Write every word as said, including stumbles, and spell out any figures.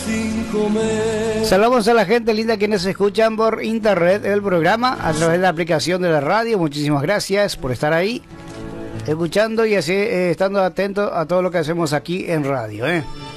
sin comer. Saludamos a la gente linda quienes escuchan por internet el programa a través de la aplicación de la radio. Muchísimas gracias por estar ahí escuchando y así eh, estando atentos a todo lo que hacemos aquí en radio, ¿eh?